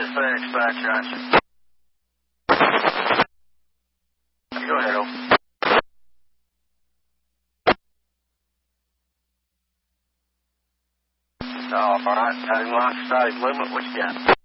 Phoenix back, Johnson. Go ahead, over. All right, heading line, static movement, what you got?